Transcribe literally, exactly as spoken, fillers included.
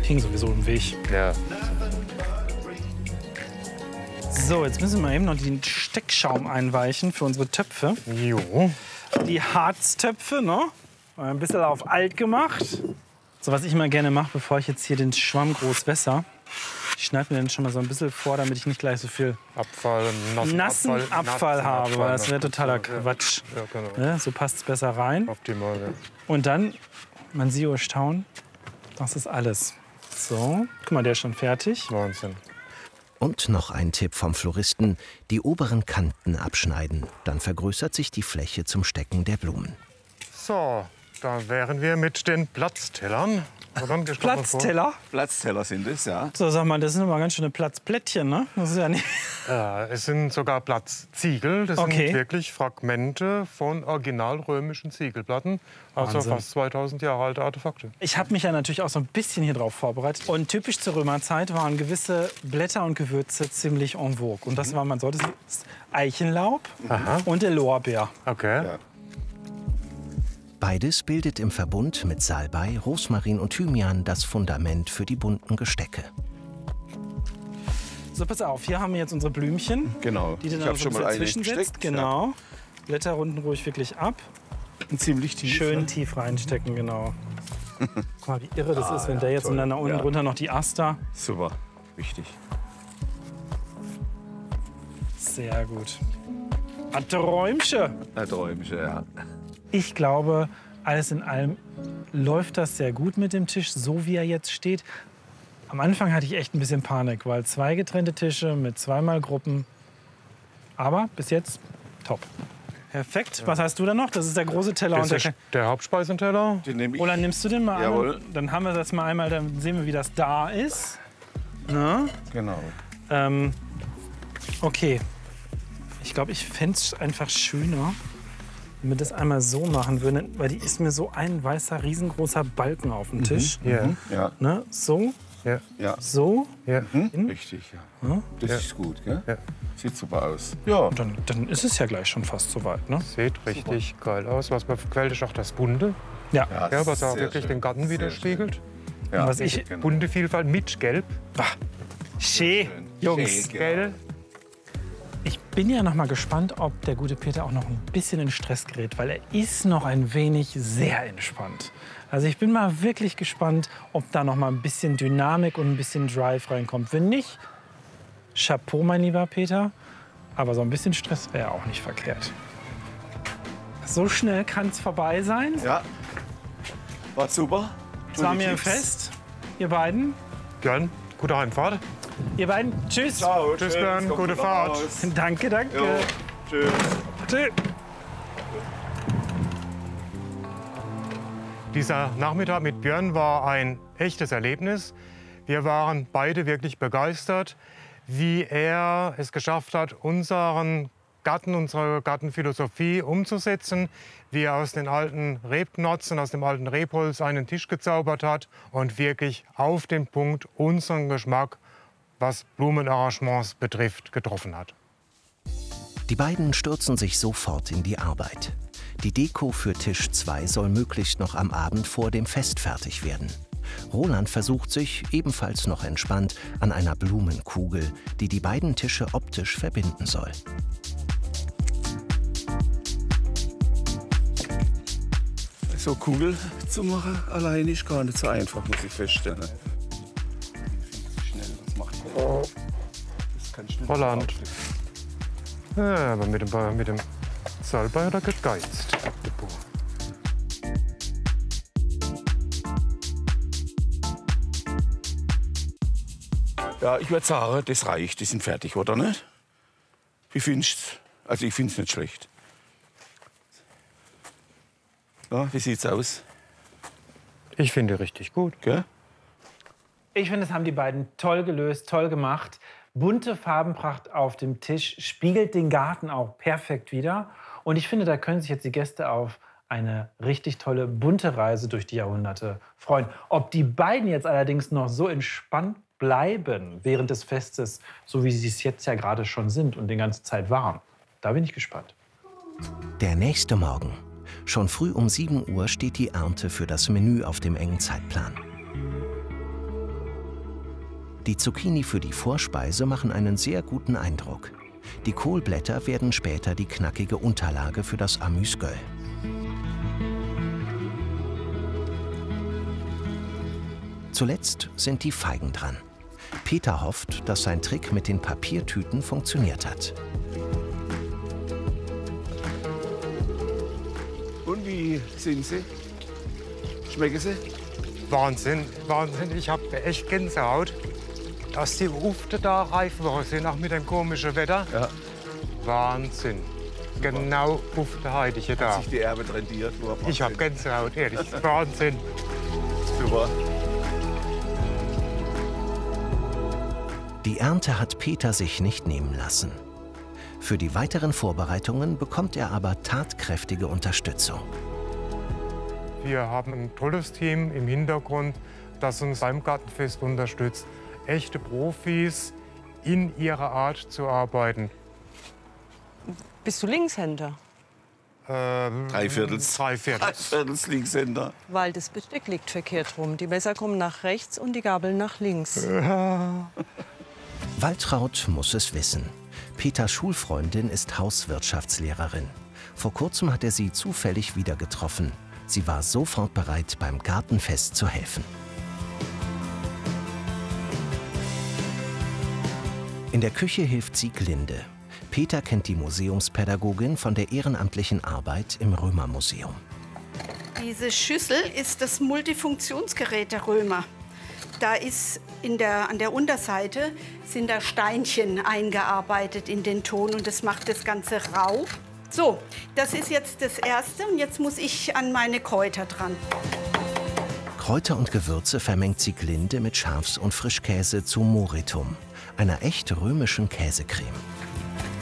hing sowieso im Weg. Ja. So, jetzt müssen wir eben noch den Steckschaum einweichen für unsere Töpfe. Jo. Die Harztöpfe, ne? Ein bisschen auf alt gemacht. So, was ich immer gerne mache, bevor ich jetzt hier den Schwamm groß wässer, ich schneide mir den schon mal so ein bisschen vor, damit ich nicht gleich so viel Abfall, nassen, nassen Abfall, Abfall, Abfall habe, weil das wäre nassen totaler Abfall, Quatsch. Ja, ja, genau. Ja, so passt es besser rein. Optimal, ja. Und dann, man sieht euch staunen, das ist alles. So, guck mal, der ist schon fertig. Wahnsinn. Und noch ein Tipp vom Floristen, die oberen Kanten abschneiden. Dann vergrößert sich die Fläche zum Stecken der Blumen. So, da wären wir mit den Platztellern. Platzteller? Platzteller sind es, ja. So, sag mal, das sind aber ganz schöne Platzplättchen, ne? Das ist ja nicht... Ja, es sind sogar Platzziegel. Das Okay. sind wirklich Fragmente von originalrömischen Ziegelplatten. Also Wahnsinn. fast zweitausend Jahre alte Artefakte. Ich habe mich ja natürlich auch so ein bisschen hier drauf vorbereitet. Und typisch zur Römerzeit waren gewisse Blätter und Gewürze ziemlich en vogue. Und das war, man sollte das Eichenlaub Aha. und der Lorbeer. Okay. Ja. Beides bildet im Verbund mit Salbei, Rosmarin und Thymian das Fundament für die bunten Gestecke. So, pass auf, hier haben wir jetzt unsere Blümchen, Genau. die du Ich dann habe so schon mal eine dazwischen setzt. gesteckt. Genau. Blätter runden ruhig wirklich ab. Ja. Ziemlich tief. Schön ne? tief reinstecken, genau. Guck mal, wie irre das Ah, ist, wenn ja, der jetzt toll. und dann da unten Ja. drunter noch die Aster. Super. Wichtig. Sehr gut. Ein Träumchen. Ein Träumchen, ja. Ich glaube, alles in allem läuft das sehr gut mit dem Tisch, so wie er jetzt steht. Am Anfang hatte ich echt ein bisschen Panik, weil zwei getrennte Tische mit zweimal Gruppen. Aber bis jetzt top. Perfekt. Was hast du da noch? Das ist der große Teller. Das Und der ist der Hauptspeisenteller. Den nehme ich. Roland, nimmst du den mal Jawohl. an? Dann haben wir das mal einmal, dann sehen wir, wie das da ist. Na? Genau. Ähm, okay. Ich glaube, ich fände es einfach schöner, wenn wir das einmal so machen würden, weil die ist mir so ein weißer, riesengroßer Balken auf dem Tisch. Ja. Ja. Ne? So, Ja. Ja. so. Ja. Hm? Richtig, ja. Das Ja. ist gut, gell? Ja. Sieht super aus. Ja. Und dann, dann ist es ja gleich schon fast soweit. Ne? Sieht richtig geil aus. Was man gefällt, ist auch das Bunte. Ja. Ja, was auch sehr wirklich schön. den Garten Sehr widerspiegelt. schön. Ja. Was ich- genau. Bunte Vielfalt mit Gelb. Schön, Jungs. Schön, genau. Gell? Ich bin ja noch mal gespannt, ob der gute Peter auch noch ein bisschen in Stress gerät, weil er ist noch ein wenig sehr entspannt. Also ich bin mal wirklich gespannt, ob da noch mal ein bisschen Dynamik und ein bisschen Drive reinkommt. Wenn nicht, Chapeau, mein lieber Peter. Aber so ein bisschen Stress wäre auch nicht verkehrt. So schnell kann es vorbei sein. Ja. War super. Es war mir ein Tipps. Fest, ihr beiden. Björn, gute Heimfahrt. Ihr beiden, tschüss. Ciao. Tschüss, tschüss, Björn, kommt gute gut Fahrt. raus. Danke, danke. Jo. Tschüss. Tschüss. Dieser Nachmittag mit Björn war ein echtes Erlebnis. Wir waren beide wirklich begeistert, wie er es geschafft hat, unseren Garten, unsere Gartenphilosophie umzusetzen, wie er aus den alten Rebknotzen, aus dem alten Rebholz einen Tisch gezaubert hat und wirklich auf den Punkt unseren Geschmack, was Blumenarrangements betrifft, getroffen hat. Die beiden stürzen sich sofort in die Arbeit. Die Deko für Tisch zwei soll möglichst noch am Abend vor dem Fest fertig werden. Roland versucht sich, ebenfalls noch entspannt, an einer Blumenkugel, die die beiden Tische optisch verbinden soll. So Kugel zu machen, allein ist gar nicht so einfach, muss ich feststellen. Schnell, was macht der? Das kann schnell Roland. Ja, aber mit dem, mit dem Salbei hat er gegeizt. der Bub. Ja, ich würde sagen, das reicht, die sind fertig, oder nicht? Wie findest du? Also ich finde es nicht schlecht. Ja, wie sieht's aus? Ich finde richtig gut. Gell? Ich finde, das haben die beiden toll gelöst, toll gemacht. Bunte Farbenpracht auf dem Tisch spiegelt den Garten auch perfekt wider. Und ich finde, da können sich jetzt die Gäste auf eine richtig tolle, bunte Reise durch die Jahrhunderte freuen. Ob die beiden jetzt allerdings noch so entspannt bleiben während des Festes, so wie sie es jetzt ja gerade schon sind und die ganze Zeit waren, da bin ich gespannt. Der nächste Morgen. Schon früh um sieben Uhr steht die Ernte für das Menü auf dem engen Zeitplan. Die Zucchini für die Vorspeise machen einen sehr guten Eindruck. Die Kohlblätter werden später die knackige Unterlage für das Amüsgöl. Zuletzt sind die Feigen dran. Peter hofft, dass sein Trick mit den Papiertüten funktioniert hat. Und wie sind sie? Schmecken sie? Wahnsinn, Wahnsinn. Ich habe echt Gänsehaut, dass die Ufte da reif geworden sind, auch mit dem komischen Wetter. Ja. Wahnsinn. Genau auf der heutige da. Hat sich die Erbe rendiert? Ich habe Gänsehaut, ehrlich. Wahnsinn. Super. Die Ernte hat Peter sich nicht nehmen lassen. Für die weiteren Vorbereitungen bekommt er aber tatkräftige Unterstützung. Wir haben ein tolles Team im Hintergrund, das uns beim Gartenfest unterstützt. Echte Profis in ihrer Art zu arbeiten. Bist du Linkshänder? Ähm, Drei Viertels. Drei Viertels. Drei Viertels Linkshänder. Weil das Besteck liegt verkehrt rum. Die Messer kommen nach rechts und die Gabel nach links. Waltraud muss es wissen. Peters Schulfreundin ist Hauswirtschaftslehrerin. Vor kurzem hat er sie zufällig wieder getroffen. Sie war sofort bereit, beim Gartenfest zu helfen. In der Küche hilft Sieglinde. Peter kennt die Museumspädagogin von der ehrenamtlichen Arbeit im Römermuseum. Diese Schüssel ist das Multifunktionsgerät der Römer. Da ist in der, an der Unterseite sind da Steinchen eingearbeitet in den Ton und das macht das Ganze rau. So, das ist jetzt das Erste und jetzt muss ich an meine Kräuter dran. Kräuter und Gewürze vermengt Sieglinde mit Schafs- und Frischkäse zu Moritum, einer echt römischen Käsecreme.